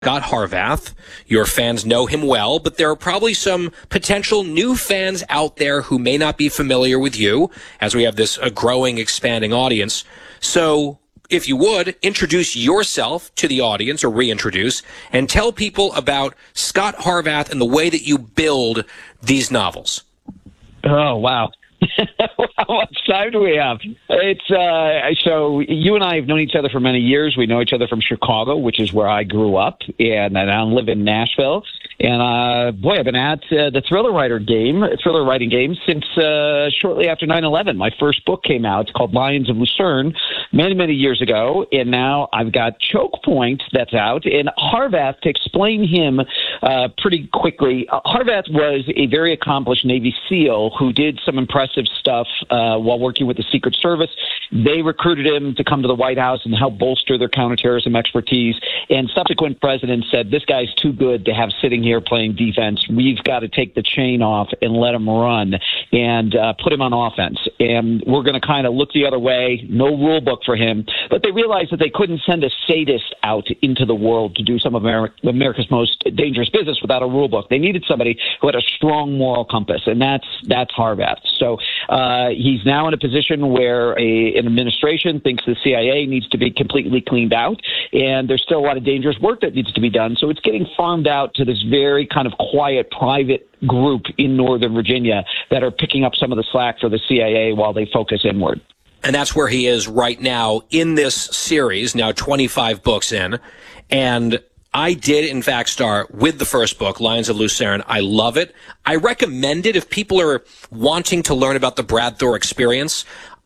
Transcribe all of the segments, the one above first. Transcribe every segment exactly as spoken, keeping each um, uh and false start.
Scott Harvath. Your fans know him well, but there are probably some potential new fans out there who may not be familiar with you, as we have this a growing, expanding audience. So, if you would, introduce yourself to the audience, or reintroduce, and tell people about Scott Harvath and the way that you build these novels. Oh, wow. How much time do we have? It's uh, so you and I have known each other for many years. We know each other from Chicago, which is where I grew up, and I now live in Nashville. And uh, boy, I've been at uh, the thriller writer game, thriller writing game, since uh, shortly after nine eleven. My first book came out. It's called Lions of Lucerne, many, many years ago. And now I've got Choke Point that's out. And Harvath, to explain him uh, pretty quickly, uh, Harvath was a very accomplished Navy SEAL who did some impressive stuff uh, while working with the Secret Service. They recruited him to come to the White House and help bolster their counterterrorism expertise. And subsequent presidents said, this guy's too good to have sitting here playing defense. We've got to take the chain off and let him run and uh, put him on offense. And we're going to kind of look the other way. No rule book for him. But they realized that they couldn't send a sadist out into the world to do some of Ameri- America's most dangerous business without a rule book. They needed somebody who had a strong moral compass, and that's that's Harvath. So uh, he's now in a position where a, an administration thinks the C I A needs to be completely cleaned out, and there's still a lot of dangerous work that needs to be done. So it's getting farmed out to this very kind of quiet, private group in Northern Virginia that are picking up some of the slack for the C I A while they focus inward. And that's where he is right now in this series, now twenty-five books in. And I did, in fact, start with the first book, Lions of Lucerne. I love it. I recommend it if people are wanting to learn about the Brad Thor experience.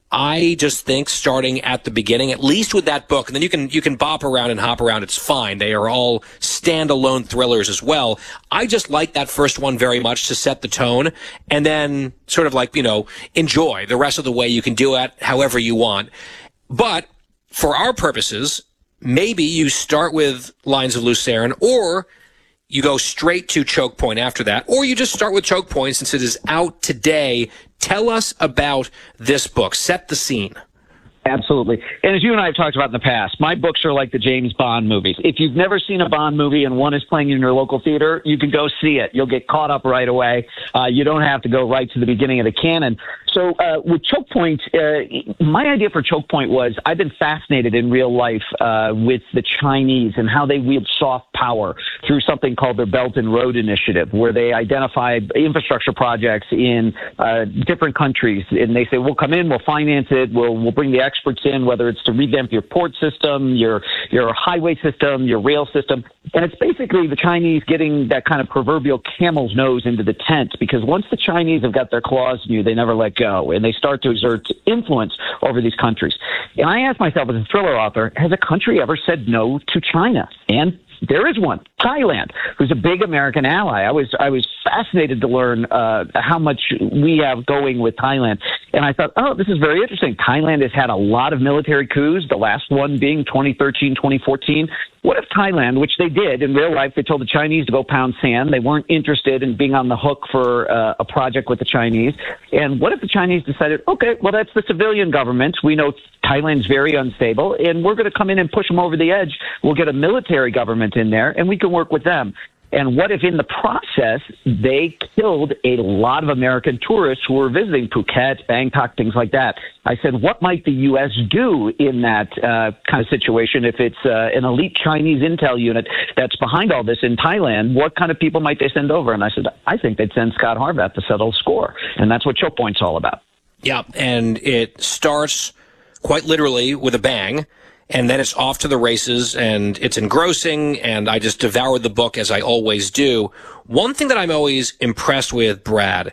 I just think starting at the beginning, at least with that book, and then you can you can bop around and hop around. It's fine. They are all standalone thrillers as well. I just like that first one very much to set the tone, and then sort of like, you know, enjoy the rest of the way. You can do it however you want. But for our purposes, maybe you start with Lions of Lucerne, or you go straight to Choke Point after that, or you just start with Choke Point since it is out today. Tell us about this book. Set the scene. Absolutely. And as you and I have talked about in the past, my books are like the James Bond movies. If you've never seen a Bond movie and one is playing in your local theater, you can go see it. You'll get caught up right away. Uh, you don't have to go right to the beginning of the canon. So uh, with Choke Point, uh, my idea for Choke Point was I've been fascinated in real life uh, with the Chinese and how they wield soft power through something called their Belt and Road Initiative, where they identify infrastructure projects in uh, different countries. And they say, we'll come in, we'll finance it, we'll, we'll bring the experts in, whether it's to revamp your port system, your your highway system, your rail system. And it's basically the Chinese getting that kind of proverbial camel's nose into the tent, because once the Chinese have got their claws in you, they never let go, and they start to exert influence over these countries. And I asked myself as a thriller author, has a country ever said no to China? And there is one, Thailand, who's a big American ally. I was I was fascinated to learn uh, how much we have going with Thailand. And I thought, oh, this is very interesting. Thailand has had a lot of military coups, the last one being twenty thirteen, twenty fourteen. What if Thailand, which they did in real life, they told the Chinese to go pound sand. They weren't interested in being on the hook for uh, a project with the Chinese. And what if the Chinese decided, okay, well, that's the civilian government. We know Thailand's very unstable, and we're going to come in and push them over the edge. We'll get a military government in there, and we can work with them. And what if in the process they killed a lot of American tourists who were visiting Phuket, Bangkok, things like that? I said, what might the U S do in that uh, kind of situation if it's uh, an elite Chinese intel unit that's behind all this in Thailand? What kind of people might they send over? And I said, I think they'd send Scott Harvath to settle the score. And that's what Choke Point's all about. Yeah, and it starts quite literally with a bang. And then it's off to the races, and it's engrossing, and I just devoured the book as I always do. One thing that I'm always impressed with, Brad,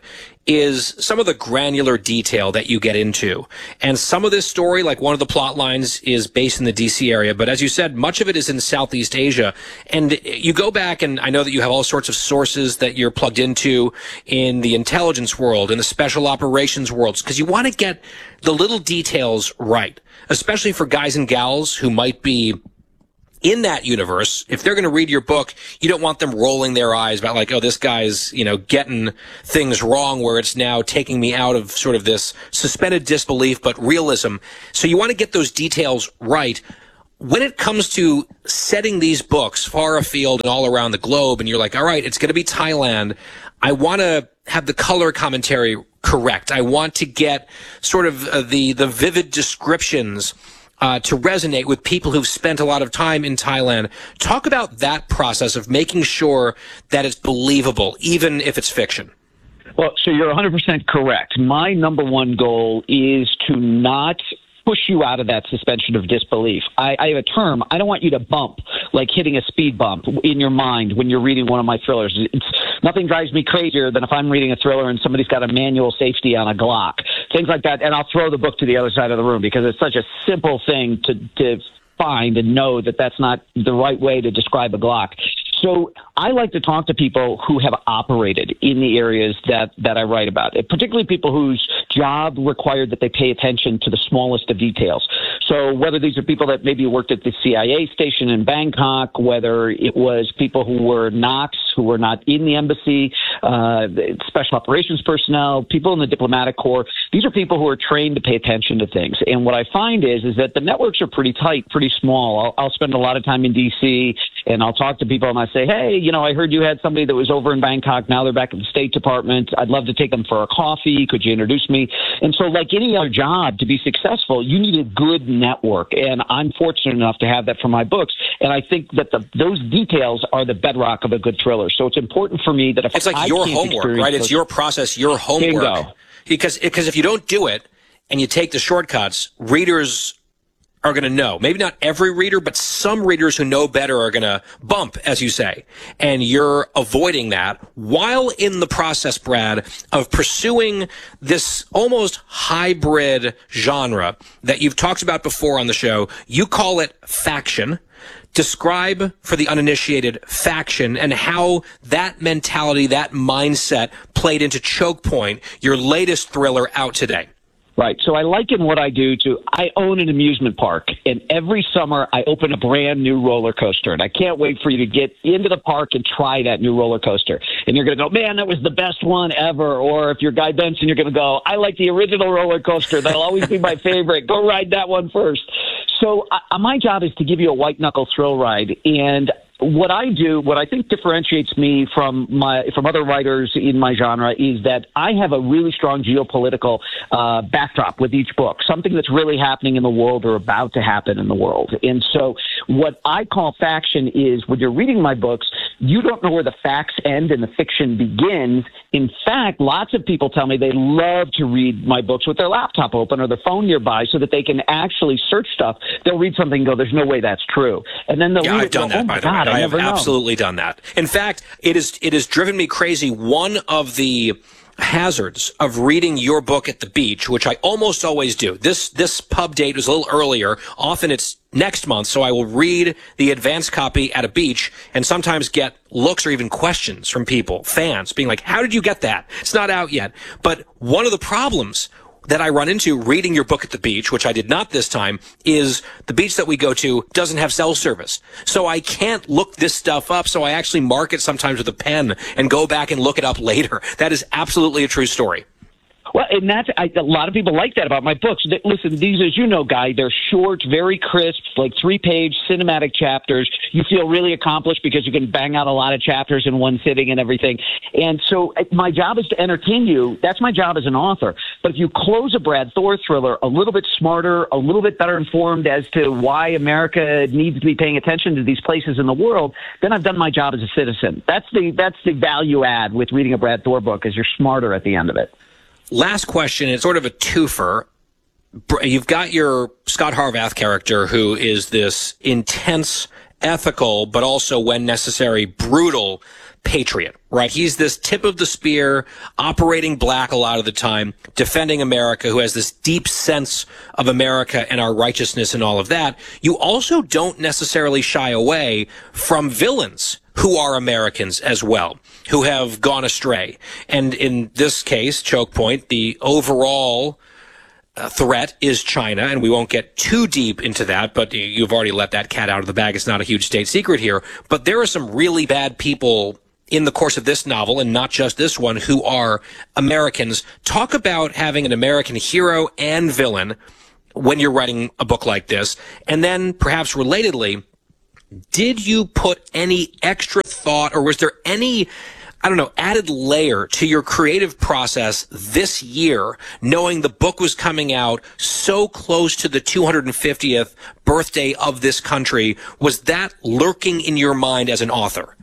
is some of the granular detail that you get into. And some of this story, like one of the plot lines, is based in the D C area. But as you said, much of it is in Southeast Asia. And you go back, and I know that you have all sorts of sources that you're plugged into in the intelligence world, in the special operations worlds, because you want to get the little details right, especially for guys and gals who might be in that universe. If they're going to read your book, you don't want them rolling their eyes about like, oh, this guy's, you know, getting things wrong, where it's now taking me out of sort of this suspended disbelief, but realism. So you want to get those details right. when it comes to setting these books far afield and all around the globe, and you're like, all right, it's going to be Thailand, I want to have the color commentary correct. I want to get sort of uh, the, the vivid descriptions uh, to resonate with people who've spent a lot of time in Thailand. Talk about that process of making sure that it's believable, even if it's fiction. Well, so you're one hundred percent correct. My number one goal is to not push you out of that suspension of disbelief. I, I have a term. I don't want you to bump, like hitting a speed bump in your mind when you're reading one of my thrillers. It's, nothing drives me crazier than if I'm reading a thriller and somebody's got a manual safety on a Glock, things like that, and I'll throw the book to the other side of the room because it's such a simple thing to, to find and know that that's not the right way to describe a Glock. So I like to talk to people who have operated in the areas that, that I write about, particularly people whose job required that they pay attention to the smallest of details. So whether these are people that maybe worked at the C I A station in Bangkok, whether it was people who were Knox, who were not in the embassy, uh, special operations personnel, people in the diplomatic corps, these are people who are trained to pay attention to things. And what I find is, is that the networks are pretty tight, pretty small. I'll, I'll spend a lot of time in D C and I'll talk to people and I say, hey, you know, I heard you had somebody that was over in Bangkok. Now they're back at the State Department. I'd love to take them for a coffee. Could you introduce me? And so like any other job, to be successful, you need a good network. And I'm fortunate enough to have that for my books. And I think that the, those details are the bedrock of a good thriller. So it's important for me that if it's like I your can't homework, right? It's your process, your homework. Bingo. Because, because if you don't do it and you take the shortcuts, readers are going to know. Maybe not every reader, but some readers who know better are going to bump, as you say. And you're avoiding that while in the process, Brad, of pursuing this almost hybrid genre that you've talked about before on the show. You call it faction. Describe for the uninitiated faction and how that mentality, that mindset played into Choke Point, your latest thriller out today. Right. So I liken what I do to, I own an amusement park, and every summer I open a brand new roller coaster, and I can't wait for you to get into the park and try that new roller coaster. And you're going to go, man, that was the best one ever. Or if you're Guy Benson, you're going to go, I like the original roller coaster. That'll always be my favorite. Go ride that one first. So uh, my job is to give you a white-knuckle thrill ride, and what I do, what I think differentiates me from my from other writers in my genre is that I have a really strong geopolitical uh, backdrop with each book, something that's really happening in the world or about to happen in the world. And so what I call faction is when you're reading my books, you don't know where the facts end and the fiction begins. In fact, lots of people tell me they love to read my books with their laptop open or their phone nearby so that they can actually search stuff. They'll read something and go, there's no way that's true. And then they'll yeah, read I've it done and go, that, oh by the God, way. I, I have never absolutely know. done that. In fact, it is it has driven me crazy. One of the hazards of reading your book at the beach, which I almost always do. This this pub date was a little earlier. Often it's next month, so I will read the advanced copy at a beach and sometimes get looks or even questions from people, fans, being like, how did you get that? It's not out yet. But one of the problems that I run into reading your book at the beach, which I did not this time, is the beach that we go to doesn't have cell service. So I can't look this stuff up, so I actually mark it sometimes with a pen and go back and look it up later. That is absolutely a true story. Well, and that's I, a lot of people like that about my books. They, listen, these, as you know, Guy, they're short, very crisp, like three-page cinematic chapters. You feel really accomplished because you can bang out a lot of chapters in one sitting and everything. And so my job is to entertain you. That's my job as an author. But if you close a Brad Thor thriller a little bit smarter, a little bit better informed as to why America needs to be paying attention to these places in the world, then I've done my job as a citizen. That's the that's the value add with reading a Brad Thor book, is you're smarter at the end of it. Last question, it's sort of a twofer. You've got your Scott Harvath character, who is this intense, ethical, but also, when necessary, brutal patriot, right? He's this tip of the spear, operating black a lot of the time, defending America, who has this deep sense of America and our righteousness and all of that. You also don't necessarily shy away from villains who are Americans as well, who have gone astray. And in this case, Choke Point, the overall uh, threat is China, and we won't get too deep into that, but you've already let that cat out of the bag. It's not a huge state secret here. But there are some really bad people in the course of this novel, and not just this one, who are Americans. Talk about having an American hero and villain when you're writing a book like this? And then, perhaps relatedly, did you put any extra thought, or was there any, I don't know, added layer to your creative process this year, knowing the book was coming out so close to the two hundred fiftieth birthday of this country? Was that lurking in your mind as an author?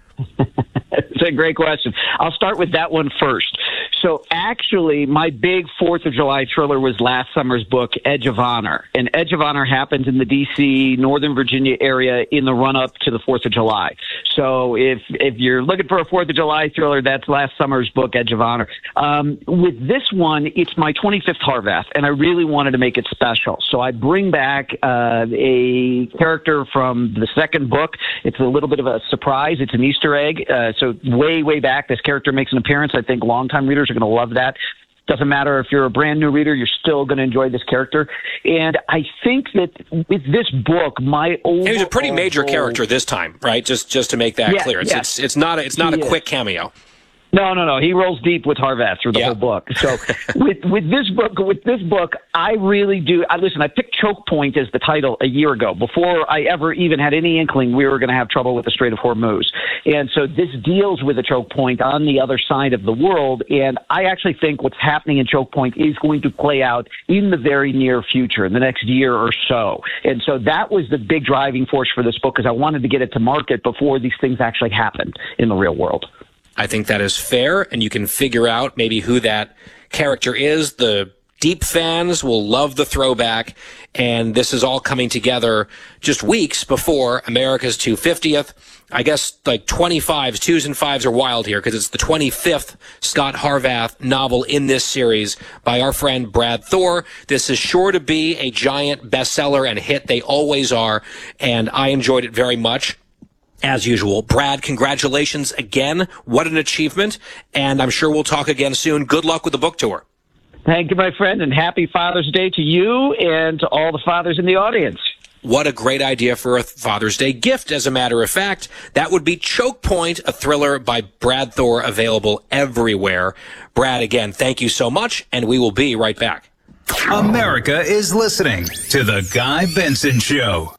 It's a great question. I'll start with that one first. So actually, my big fourth of July thriller was last summer's book, Edge of Honor. And Edge of Honor happens in the D C, Northern Virginia area in the run-up to the fourth of July. So if if you're looking for a fourth of July thriller, that's last summer's book, Edge of Honor. Um, with this one, it's my twenty-fifth Harvath, and I really wanted to make it special. So I bring back uh, a character from the second book. It's a little bit of a surprise. It's an Easter egg. Uh, so way, way back, this character makes an appearance. I think longtime readers are going to love that. Doesn't matter if you're a brand new reader, you're still going to enjoy this character. And I think that with this book, my overall... He's a pretty major character this time, right? Just just to make that yeah, clear. It's, yeah. it's it's not a, it's not he a is. quick cameo. No, no, no. He rolls deep with Harvath through the yeah. whole book. So with with this book, with this book, I really do. I listen. I picked Choke Point as the title a year ago, before I ever even had any inkling we were going to have trouble with the Strait of Hormuz. And so this deals with a choke point on the other side of the world. And I actually think what's happening in Choke Point is going to play out in the very near future, in the next year or so. And so that was the big driving force for this book, because I wanted to get it to market before these things actually happened in the real world. I think that is fair, and you can figure out maybe who that character is. The deep fans will love the throwback, and this is all coming together just weeks before America's two hundred fiftieth. I guess like twenty-fives, twos and fives are wild here, because it's the twenty-fifth Scott Harvath novel in this series by our friend Brad Thor. This is sure to be a giant bestseller and hit. They always are, and I enjoyed it very much. As usual. Brad, congratulations again. What an achievement. And I'm sure we'll talk again soon. Good luck with the book tour. Thank you, my friend, and happy Father's Day to you and to all the fathers in the audience. What a great idea for a Father's Day gift, as a matter of fact. That would be Choke Point, a thriller by Brad Thor, available everywhere. Brad, again, thank you so much, and we will be right back. America is listening to The Guy Benson Show.